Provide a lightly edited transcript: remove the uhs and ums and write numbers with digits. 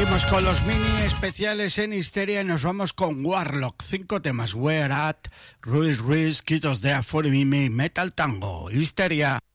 Seguimos con los mini especiales en Histeria y nos vamos con Warlock. 5 temas. Where At, Ruiz, Kitos de For Me, Metal Tango, Histeria.